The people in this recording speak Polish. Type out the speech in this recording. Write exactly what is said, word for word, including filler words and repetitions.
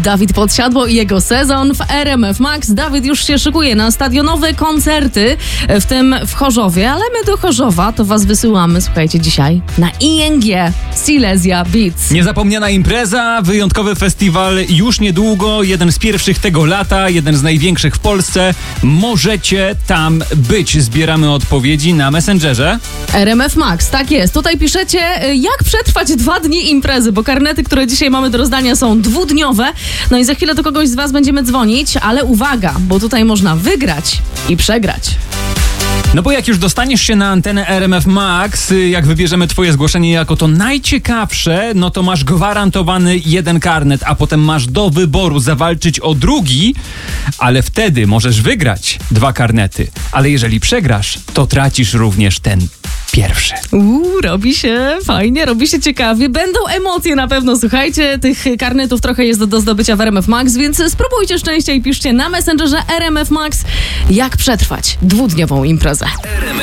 Dawid Podsiadło i jego sezon w R M F Max. Dawid już się szykuje na stadionowe koncerty, w tym w Chorzowie, ale my do Chorzowa to was wysyłamy, słuchajcie, dzisiaj na I N G Silesia Beats. Niezapomniana impreza, wyjątkowy festiwal już niedługo, jeden z pierwszych tego lata, jeden z największych w Polsce. Możecie tam być. Zbieramy odpowiedzi na Messengerze. R M F Max, tak jest. Tutaj piszecie, jak przetrwać dwa dni imprezy, bo karnety, które dzisiaj mamy do rozdania, są dwudniowe. No i za chwilę do kogoś z was będziemy dzwonić, ale uwaga, bo tutaj można wygrać i przegrać. No bo jak już dostaniesz się na antenę R M F Max, jak wybierzemy twoje zgłoszenie jako to najciekawsze, no to masz gwarantowany jeden karnet, a potem masz do wyboru zawalczyć o drugi, ale wtedy możesz wygrać dwa karnety. Ale jeżeli przegrasz, to tracisz również ten pierwszy. Uuu, robi się fajnie, robi się ciekawie. Będą emocje na pewno, słuchajcie. Tych karnetów trochę jest do, do zdobycia w R M F Max, więc spróbujcie szczęścia i piszcie na Messengerze R M F Max, jak przetrwać dwudniową imprezę.